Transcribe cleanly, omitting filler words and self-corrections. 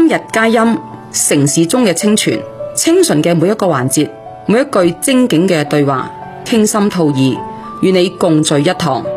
日佳音，城市中嘅清泉，清純嘅每一個環節，每一句精警嘅對話，傾心吐意，與你共聚一堂。